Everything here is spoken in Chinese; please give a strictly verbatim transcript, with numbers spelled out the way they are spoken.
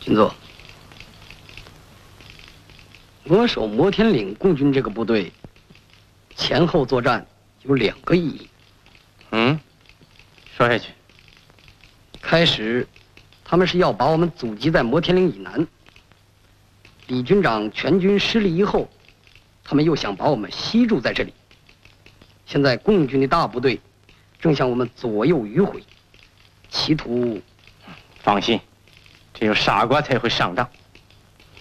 请坐。扼守摩天岭共军这个部队，前后作战有两个意义。 嗯，说下去。 开始，他们是要把我们阻击在摩天岭以南。李军长全军失利以后，他们又想把我们吸住在这里。现在共军的大部队正向我们左右迂回，企图…… 放心，只有傻瓜才会上当。